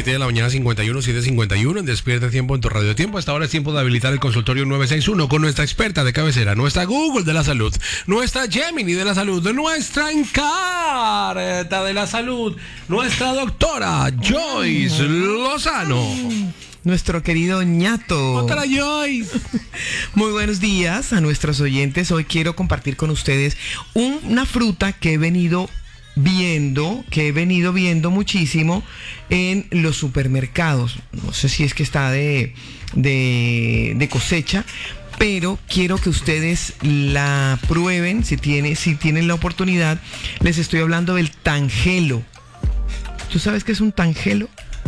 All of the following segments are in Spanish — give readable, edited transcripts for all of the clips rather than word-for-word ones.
7 de la mañana, 7:51 en Despierta Tiempo en tu Radio Tiempo. Hasta ahora es tiempo de habilitar el consultorio 961 con nuestra experta de cabecera, nuestra Google de la salud, nuestra Gemini de la salud, nuestra Encarta de la salud, nuestra doctora Joyce Lozano. Nuestro querido ñato. Otra Joyce. Muy buenos días a nuestros oyentes. Hoy quiero compartir con ustedes una fruta que he venido viendo muchísimo en los supermercados. No sé si es que está de cosecha, pero quiero que ustedes la prueben si tienen la oportunidad. Les estoy hablando del tangelo. ¿Tú sabes qué es un tangelo?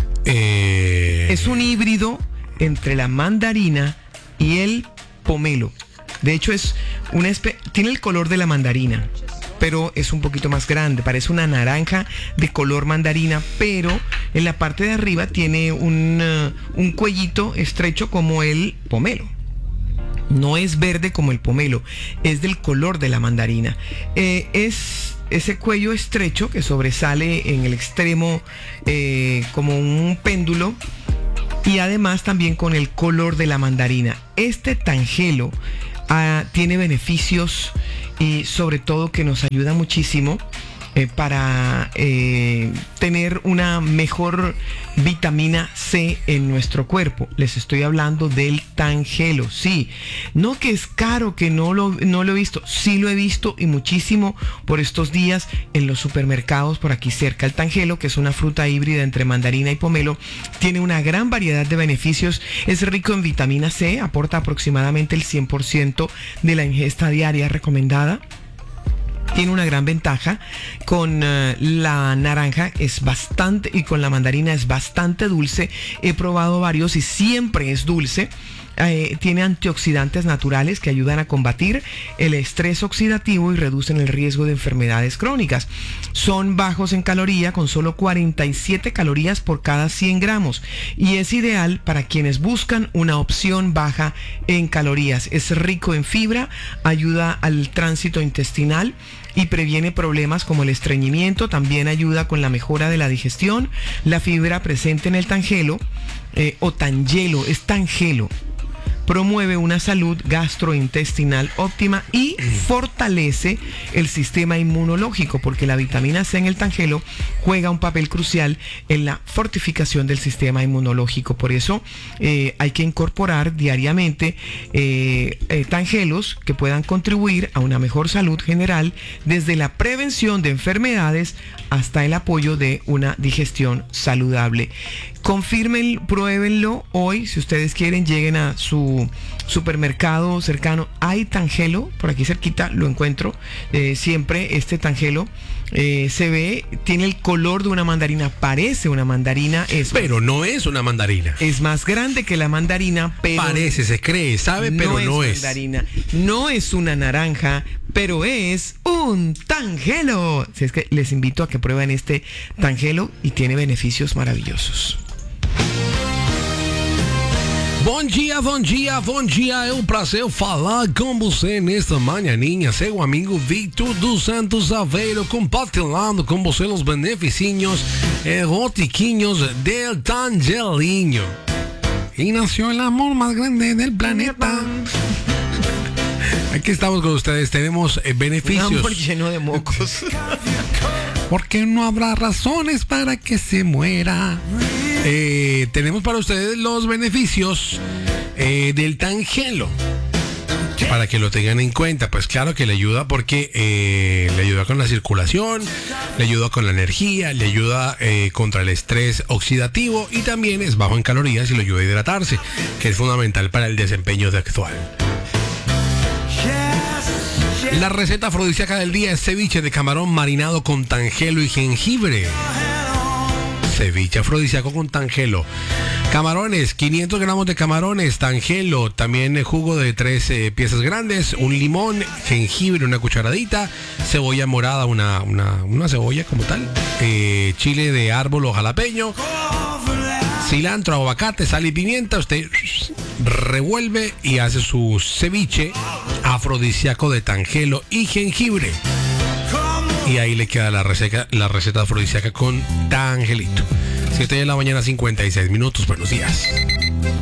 Es un híbrido entre la mandarina y el pomelo. De hecho, tiene el color de la mandarina, pero es un poquito más grande. Parece una naranja de color mandarina, pero en la parte de arriba tiene un cuellito estrecho como el pomelo. No es verde como el pomelo, es del color de la mandarina. Es ese cuello estrecho que sobresale en el extremo como un péndulo, y además también con el color de la mandarina. Este tangelo tiene beneficios y sobre todo que nos ayuda muchísimo para tener una mejor vitamina C en nuestro cuerpo. Les estoy hablando del tangelo. Sí, no que es caro, que no lo he visto. Sí lo he visto, y muchísimo por estos días en los supermercados por aquí cerca. El tangelo, que es una fruta híbrida entre mandarina y pomelo, tiene una gran variedad de beneficios. Es rico en vitamina C, aporta aproximadamente el 100% de la ingesta diaria recomendada. Tiene una gran ventaja. Con la naranja y con la mandarina es bastante dulce. He probado varios y siempre es dulce. Tiene antioxidantes naturales que ayudan a combatir el estrés oxidativo y reducen el riesgo de enfermedades crónicas. Son bajos en caloría, con solo 47 calorías por cada 100 gramos, y es ideal para quienes buscan una opción baja en calorías. Es rico en fibra, ayuda al tránsito intestinal y previene problemas como el estreñimiento. También ayuda con la mejora de la digestión. La fibra presente en el tangelo o tangelo, es tangelo, promueve una salud gastrointestinal óptima y fortalece el sistema inmunológico, porque la vitamina C en el tangelo juega un papel crucial en la fortificación del sistema inmunológico. Por eso hay que incorporar diariamente tangelos que puedan contribuir a una mejor salud general, desde la prevención de enfermedades hasta el apoyo de una digestión saludable. Confirmen, pruébenlo hoy. Si ustedes quieren, lleguen a su supermercado cercano. Hay tangelo, por aquí cerquita lo encuentro. Siempre este tangelo se ve, tiene el color de una mandarina, parece una mandarina. Pero no es una mandarina. Es más grande que la mandarina, pero... Parece, se cree, sabe, pero no es mandarina. No es una naranja, pero es un tangelo. Así es que les invito a que prueben este tangelo y tiene beneficios maravillosos. Bom dia, bom dia, bom dia. É um prazer falar com você nesta manhãinha. Seu amigo Victor dos Santos Aveiro, compartilhando com você os beneficios erotiquinhos del tangelinho. Y nació el amor más grande del planeta. Aquí estamos con ustedes. Tenemos beneficios. Un amor lleno de mocos. Porque no habrá razones para que se muera. Tenemos para ustedes los beneficios del tangelo, para que lo tengan en cuenta. Pues claro que le ayuda, porque le ayuda con la circulación, le ayuda con la energía, le ayuda contra el estrés oxidativo, y también es bajo en calorías y le ayuda a hidratarse, que es fundamental para el desempeño sexual. La receta afrodisíaca del día es ceviche de camarón marinado con tangelo y jengibre. Ceviche afrodisíaco con tangelo. Camarones, 500 gramos de camarones, tangelo, también jugo de 3 piezas grandes, un limón, jengibre, una cucharadita, cebolla morada, una cebolla como tal, chile de árbol o jalapeño, cilantro, aguacate, sal y pimienta. Usted revuelve y hace su ceviche afrodisíaco de tangelo y jengibre. Y ahí le queda la receta afrodisíaca con tangelito. 7 de la mañana, 56 minutos. Buenos días.